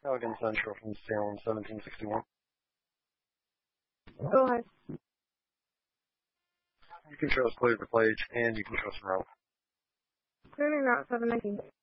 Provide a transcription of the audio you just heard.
Elegant Central from Salem, 1761. Go ahead. You can trust Clear the Plage, and you can trust Ralph. Clearly not 719.